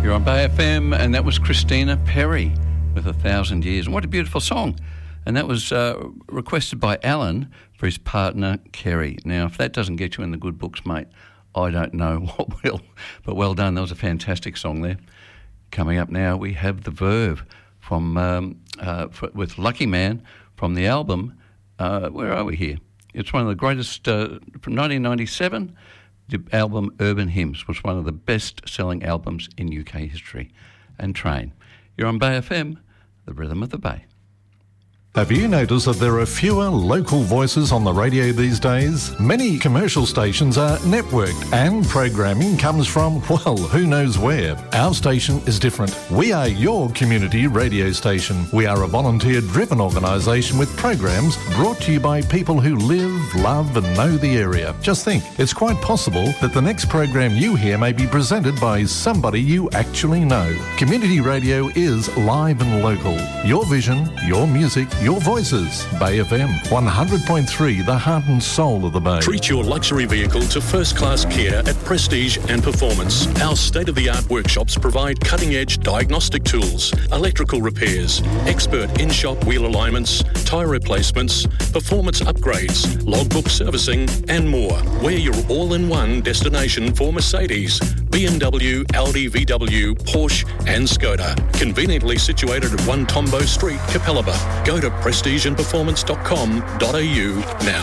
You're on Bay FM, and that was Christina Perry with 1,000 Years. And what a beautiful song. And that was requested by Alan for his partner, Kerry. Now, if that doesn't get you in the good books, mate, I don't know what will. But well done. That was a fantastic song there. Coming up now, we have The Verve from with Lucky Man from the album, where are we here? It's one of the greatest, from 1997, the album Urban Hymns was one of the best-selling albums in UK history. And Train. You're on Bay FM, the rhythm of the Bay. Have you noticed that there are fewer local voices on the radio these days? Many commercial stations are networked and programming comes from, well, who knows where. Our station is different. We are your community radio station. We are a volunteer-driven organisation with programs brought to you by people who live, love and know the area. Just think, it's quite possible that the next program you hear may be presented by somebody you actually know. Community radio is live and local. Your vision, your music, your voices. Bay FM 100.3, the heart and soul of the Bay. Treat your luxury vehicle to first-class care at Prestige and Performance. Our state-of-the-art workshops provide cutting-edge diagnostic tools, electrical repairs, expert in-shop wheel alignments, tyre replacements, performance upgrades, logbook servicing and more. We're your all-in-one destination for Mercedes, BMW, Audi, VW, Porsche and Skoda. Conveniently situated at 1 Tombo Street, Capalaba. Go to prestigeandperformance.com.au now.